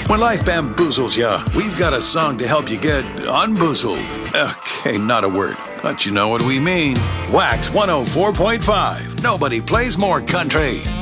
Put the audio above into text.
When life bamboozles ya, we've got a song to help you get unboozled. Okay, not a word, but you know what we mean. Wax 104.5. Nobody plays more country.